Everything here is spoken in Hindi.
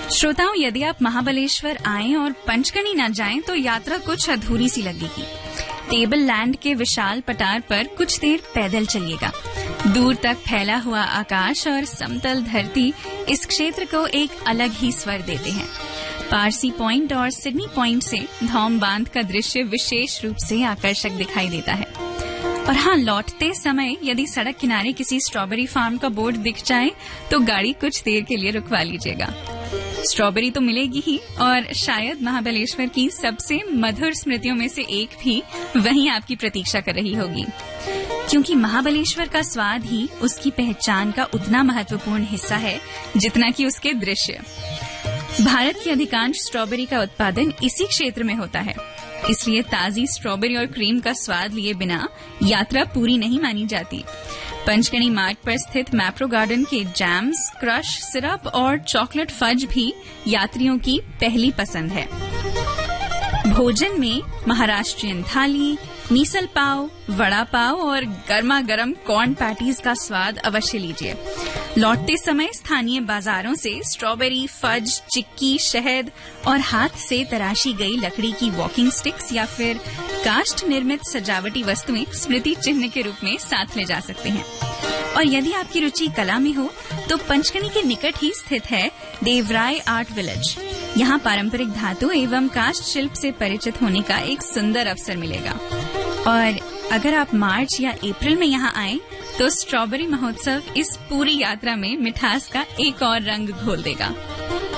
श्रोताओं, यदि आप महाबलेश्वर आएं और पंचकनी न जाएं तो यात्रा कुछ अधूरी सी लगेगी। टेबल लैंड के विशाल पठार पर कुछ देर पैदल चलिएगा। दूर तक फैला हुआ आकाश और समतल धरती इस क्षेत्र को एक अलग ही स्वर देते हैं। पारसी पॉइंट और सिडनी पॉइंट से धौम बांध का दृश्य विशेष रूप से आकर्षक दिखाई देता है। और हाँ, लौटते समय यदि सड़क किनारे किसी स्ट्रॉबेरी फार्म का बोर्ड दिख जाए तो गाड़ी कुछ देर के लिए रुकवा लीजिएगा। स्ट्रॉबेरी तो मिलेगी ही, और शायद महाबलेश्वर की सबसे मधुर स्मृतियों में से एक भी वहीं आपकी प्रतीक्षा कर रही होगी, क्योंकि महाबलेश्वर का स्वाद ही उसकी पहचान का उतना महत्वपूर्ण हिस्सा है जितना कि उसके दृश्य। भारत की अधिकांश स्ट्रॉबेरी का उत्पादन इसी क्षेत्र में होता है, इसलिए ताजी स्ट्रॉबेरी और क्रीम का स्वाद लिए बिना यात्रा पूरी नहीं मानी जाती। पंचकनी मार्ग पर स्थित मैप्रो गार्डन के जैम्स, क्रश, सिरप और चॉकलेट फज भी यात्रियों की पहली पसंद है। भोजन में महाराष्ट्रियन थाली, मीसल पाव, वड़ा पाव और गर्मा गर्म कॉर्न पैटीज का स्वाद अवश्य लीजिए। लौटते समय स्थानीय बाजारों से स्ट्रॉबेरी, फज, चिक्की, शहद और हाथ से तराशी गई लकड़ी की वॉकिंग स्टिक्स या फिर काष्ठ निर्मित सजावटी वस्तुएं स्मृति चिन्ह के रूप में साथ ले जा सकते हैं। और यदि आपकी रुचि कला में हो तो पंचकनी के निकट ही स्थित है देवराय आर्ट विलेज। यहाँ पारंपरिक धातु एवं काष्ठ शिल्प से परिचित होने का एक सुंदर अवसर मिलेगा। और अगर आप मार्च या अप्रैल में यहाँ आएं तो स्ट्रॉबेरी महोत्सव इस पूरी यात्रा में मिठास का एक और रंग घोल देगा।